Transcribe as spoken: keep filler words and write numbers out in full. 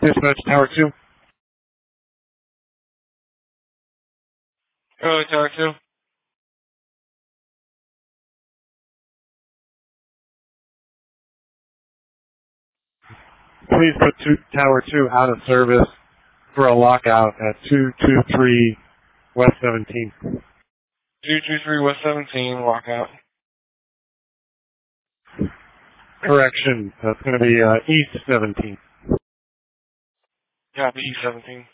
Dispatch Tower two. Early Tower two. Please put two, Tower two out of service for a lockout at two two three West seventeen. two two three West seventeen, lockout. Correction, that's going to be uh, East seventeen. Copy, E seventeen.